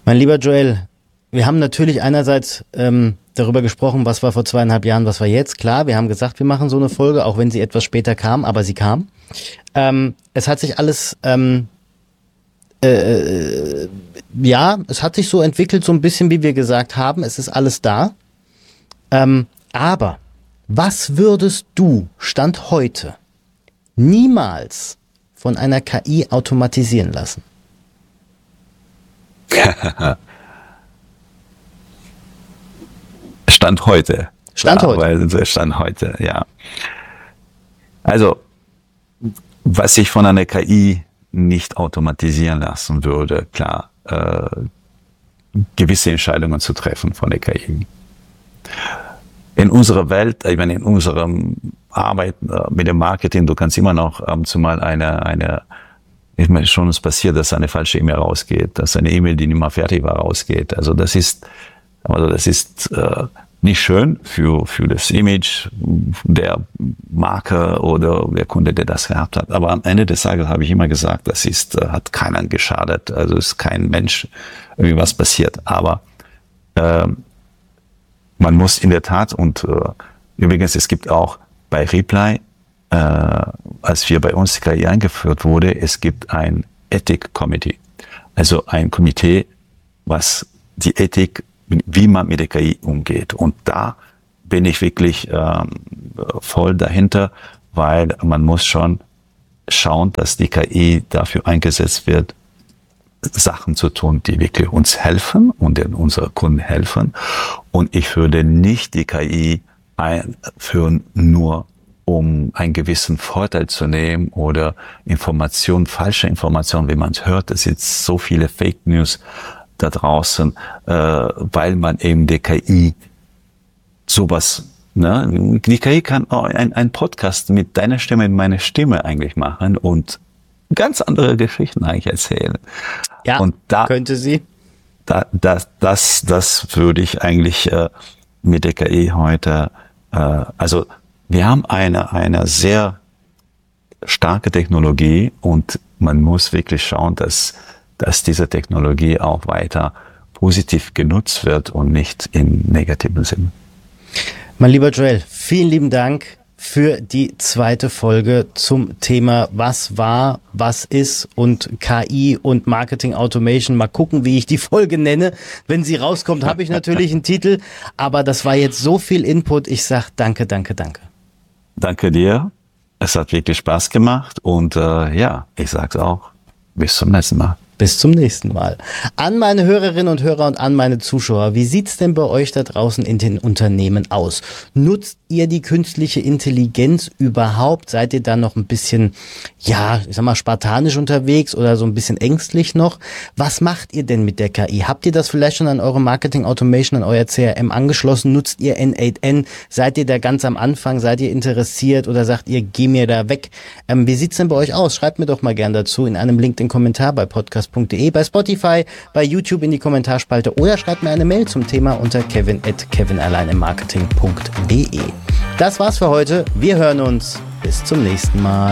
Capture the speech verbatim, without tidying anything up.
Mein lieber Joel, wir haben natürlich einerseits ähm, darüber gesprochen, was war vor zweieinhalb Jahren, was war jetzt. Klar, wir haben gesagt, wir machen so eine Folge, auch wenn sie etwas später kam, aber sie kam. Ähm, es hat sich alles, ähm, äh, ja, es hat sich so entwickelt, so ein bisschen, wie wir gesagt haben. Es ist alles da. Ähm, aber was würdest du, Stand heute, niemals von einer K I automatisieren lassen? Stand heute. Stand ja, heute. Weil Stand heute, ja. Also, was ich von einer K I nicht automatisieren lassen würde, klar, äh, gewisse Entscheidungen zu treffen von der K I. In unserer Welt, ich meine, in unserem Arbeit äh, mit dem Marketing, du kannst immer noch ähm, zumal eine, eine, ich meine, schon ist passiert, dass eine falsche E-Mail rausgeht, dass eine E-Mail, die nicht mal fertig war, rausgeht. Also das ist, also das ist äh, nicht schön für, für das Image der Marke oder der Kunde, der das gehabt hat. Aber am Ende des Tages habe ich immer gesagt, das ist, hat keinen geschadet. Also ist kein Mensch irgendwie was passiert. Aber äh, man muss in der Tat, und äh, übrigens, es gibt auch bei Reply, äh, als wir bei uns die K I eingeführt wurde, es gibt ein Ethic Committee. Also ein Komitee, was die Ethik, wie man mit der K I umgeht. Und da bin ich wirklich ähm, voll dahinter, weil man muss schon schauen, dass die K I dafür eingesetzt wird, Sachen zu tun, die wirklich uns helfen und unseren Kunden helfen. Und ich würde nicht die K I einführen, nur um einen gewissen Vorteil zu nehmen oder Informationen, falsche Informationen, wie man es hört. Es sind so viele Fake News da draußen, äh, weil man eben der K I sowas, ne, die K I kann auch ein, ein Podcast mit deiner Stimme und meiner Stimme eigentlich machen und ganz andere Geschichten eigentlich erzählen. Ja, und da, könnte sie. Da, das, das, das würde ich eigentlich äh, mit der K I heute, äh, also wir haben eine, eine sehr starke Technologie und man muss wirklich schauen, dass dass diese Technologie auch weiter positiv genutzt wird und nicht im negativen Sinn. Mein lieber Joel, vielen lieben Dank für die zweite Folge zum Thema was war, was ist und K I und Marketing Automation. Mal gucken, wie ich die Folge nenne. Wenn sie rauskommt, habe ich natürlich einen Titel, aber das war jetzt so viel Input. Ich sage danke, danke, danke. Danke dir. Es hat wirklich Spaß gemacht und äh, ja, ich sage es auch. Bis zum nächsten Mal. Bis zum nächsten Mal. An meine Hörerinnen und Hörer und an meine Zuschauer, wie sieht's denn bei euch da draußen in den Unternehmen aus? Nutzt ihr die künstliche Intelligenz überhaupt? Seid ihr da noch ein bisschen, ja, ich sag mal, spartanisch unterwegs oder so ein bisschen ängstlich noch? Was macht ihr denn mit der K I? Habt ihr das vielleicht schon an eure Marketing Automation, an euer C R M angeschlossen? Nutzt ihr N acht N? Seid ihr da ganz am Anfang? Seid ihr interessiert oder sagt ihr, geh mir da weg? Ähm, wie sieht's denn bei euch aus? Schreibt mir doch mal gern dazu in einem LinkedIn-Kommentar bei podcast punkt de, bei Spotify, bei YouTube in die Kommentarspalte oder schreibt mir eine Mail zum Thema unter kevin at kevinalleinemmarketing punkt de. Das war's für heute. Wir hören uns. Bis zum nächsten Mal.